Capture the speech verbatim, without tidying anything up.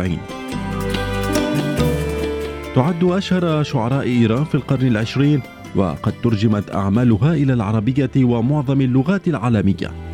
وسبعين. تعد أشهر شعراء إيران في القرن العشرين، وقد ترجمت أعمالها إلى العربية ومعظم اللغات العالمية.